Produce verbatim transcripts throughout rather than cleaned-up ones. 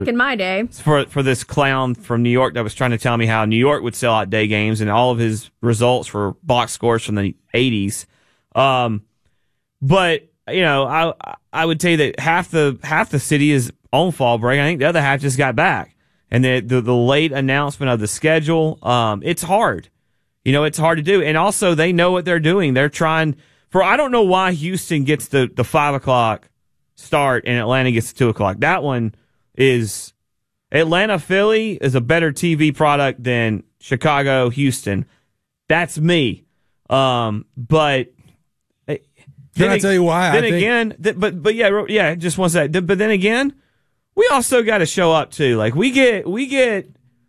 in my day. For for this clown from New York that was trying to tell me how New York would sell out day games, and all of his results were box scores from the eighties. Um, but you know, I I would tell you that half the half the city is on fall break. I think the other half just got back, and the the, the late announcement of the schedule. Um, it's hard. You know, it's hard to do, and also they know what they're doing. They're trying for. I don't know why Houston gets the the five o'clock start and Atlanta gets the two o'clock. That one is Atlanta Philly is a better T V product than Chicago Houston. That's me. Um, but can I tell you why? Then I think- again, th- but but yeah, yeah. Just one sec. But then again, we also got to show up too. Like we get we get.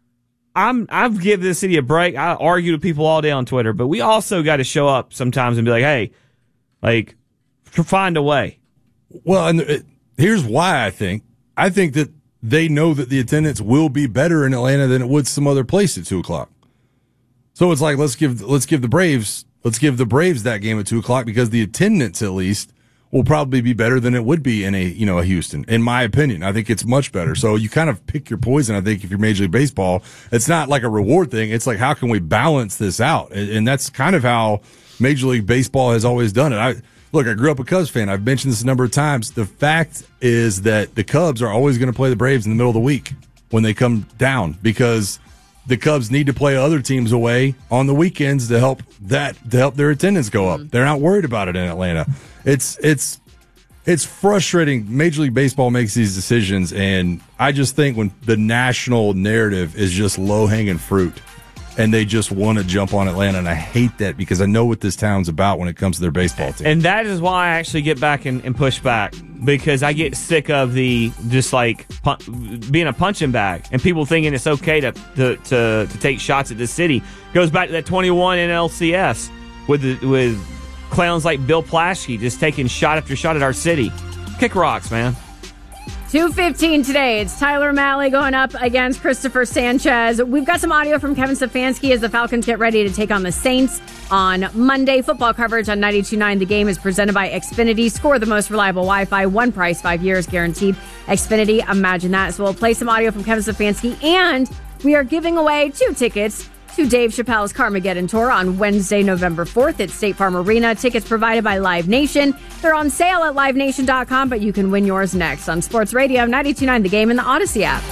I'm I've given this city a break. I argue with people all day on Twitter, but we also got to show up sometimes and be like, hey, like find a way. Well, and it, here's why I think. I think that they know that the attendance will be better in Atlanta than it would some other place at two o'clock. So it's like, let's give, let's give the Braves, let's give the Braves that game at two o'clock because the attendance at least will probably be better than it would be in a, you know, a Houston. In my opinion, I think it's much better. So you kind of pick your poison. I think if you're Major League Baseball, it's not like a reward thing. It's like, how can we balance this out? And, and that's kind of how Major League Baseball has always done it. I, Look, I grew up a Cubs fan. I've mentioned this a number of times. The fact is that the Cubs are always going to play the Braves in the middle of the week when they come down because the Cubs need to play other teams away on the weekends to help that to help their attendance go up. They're not worried about it in Atlanta. It's it's it's frustrating. Major League Baseball makes these decisions, and I just think when the national narrative is just low-hanging fruit, and they just want to jump on Atlanta, and I hate that because I know what this town's about when it comes to their baseball team. And that is why I actually get back and, and push back, because I get sick of the just like pun- being a punching bag and people thinking it's okay to, to to to take shots at this city. Goes back to that twenty-one in L C S with the, with clowns like Bill Plaschke just taking shot after shot at our city. Kick rocks, man. two fifteen today. It's Tyler O'Malley going up against Christopher Sanchez. We've got some audio from Kevin Stefanski as the Falcons get ready to take on the Saints on Monday. Football coverage on ninety-two point nine The Game is presented by Xfinity. Score the most reliable Wi-Fi. One price, five years guaranteed. Xfinity, imagine that. So we'll play some audio from Kevin Stefanski, and we are giving away two tickets to Dave Chappelle's Carmageddon Tour on Wednesday, November fourth at State Farm Arena. Tickets provided by Live Nation. They're on sale at live nation dot com, but you can win yours next on Sports Radio ninety-two point nine The Game and the Odyssey app.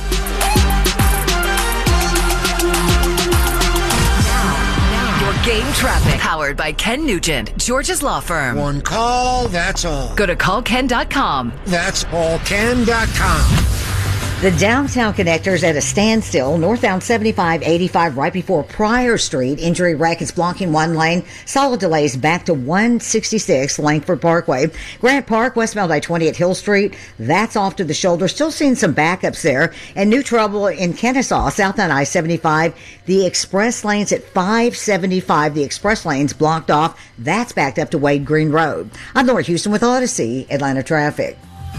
Your game traffic, powered by Ken Nugent, George's Law Firm. One call, that's all. Go to call ken dot com. That's all ken dot com. The downtown connector's at a standstill, northbound seventy-five eighty-five right before Pryor Street. Injury wreck is blocking one lane. Solid delays back to one sixty-six Langford Parkway. Grant Park, westbound I twenty at Hill Street. That's off to the shoulder. Still seeing some backups there. And new trouble in Kennesaw, southbound I seventy-five. The express lanes at five seventy-five. The express lanes blocked off. That's backed up to Wade Green Road. I'm Laura Houston with Odyssey, Atlanta Traffic.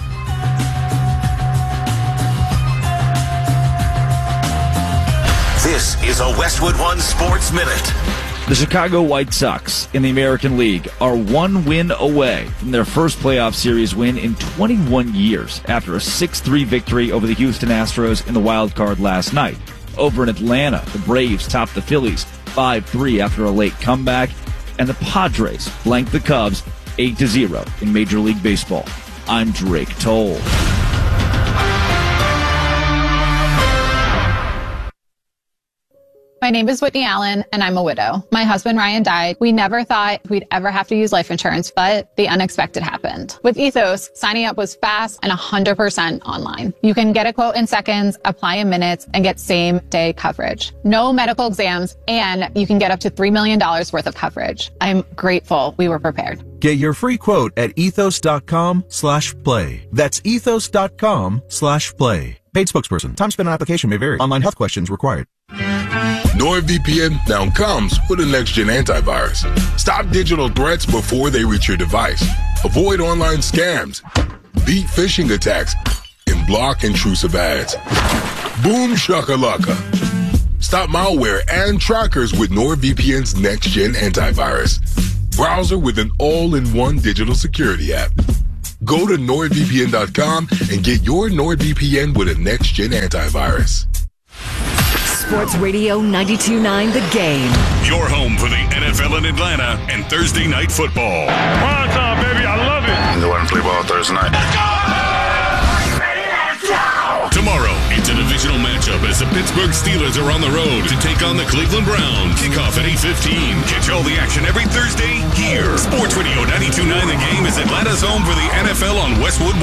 This is a Westwood One Sports Minute. The Chicago White Sox in the American League are one win away from their first playoff series win in twenty-one years after a six three victory over the Houston Astros in the wild card last night. Over in Atlanta, the Braves topped the Phillies five three after a late comeback, and the Padres blanked the Cubs eight to zero in Major League Baseball. I'm Drake Toll. My name is Whitney Allen, and I'm a widow. My husband, Ryan, died. We never thought we'd ever have to use life insurance, but the unexpected happened. With Ethos, signing up was fast and one hundred percent online. You can get a quote in seconds, apply in minutes, and get same-day coverage. No medical exams, and you can get up to three million dollars worth of coverage. I'm grateful we were prepared. Get your free quote at ethos.com slash play. That's ethos.com slash play. Paid spokesperson. Time spent on application may vary. Online health questions required. NordVPN now comes with a next-gen antivirus. Stop digital threats before they reach your device. Avoid online scams, beat phishing attacks, and block intrusive ads. Boom shakalaka. Stop malware and trackers with NordVPN's next-gen antivirus. Browser with an all-in-one digital security app. Go to nord v p n dot com and get your NordVPN with a next-gen antivirus. Sports Radio ninety-two point nine The Game. Your home for the N F L in Atlanta and Thursday night football. Prime time, baby. I love it. Go out and play ball Thursday night. Let's go! Tomorrow, it's a divisional matchup as the Pittsburgh Steelers are on the road to take on the Cleveland Browns. Kickoff at eight fifteen. Catch all the action every Thursday here. Sports Radio ninety-two point nine The Game is Atlanta's home for the N F L on Westwood